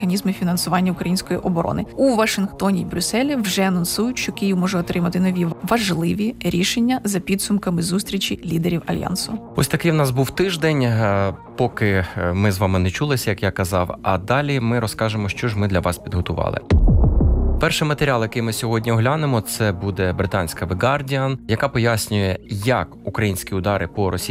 механізми фінансування української оборони. У Вашингтоні й Брюсселі вже анонсують, що Київ може отримати нові важливі рішення за підсумками зустрічі лідерів Альянсу. Ось такий в нас був тиждень, поки ми з вами не чулися, як я казав, а далі ми розкажемо, що ж ми для вас підготували. Перший матеріал, який ми сьогодні оглянемо, це буде британська The Guardian, яка пояснює, як українські удари по Росії